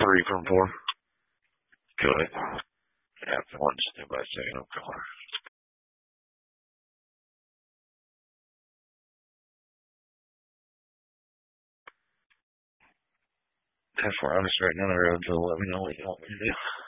3 from 4. Good. After 1, step by second of color. That's where I'm just right down the road, so let me know what you want me to do.